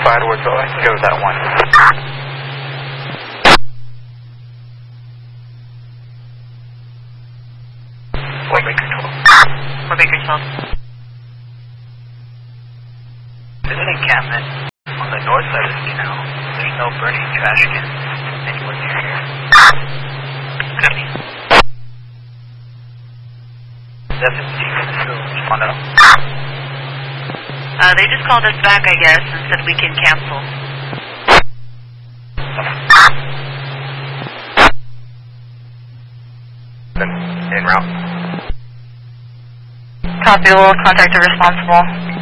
5 towards OI. Go with that 1. Fort Baker 12. Fort Baker 12. There's an encampment on the north side of the canal. There's no burning trash cans anywhere near here. Copy. Definitely respond out. They just called us back, I guess, and said we can cancel. En route. Copy, we'll contact the responsible.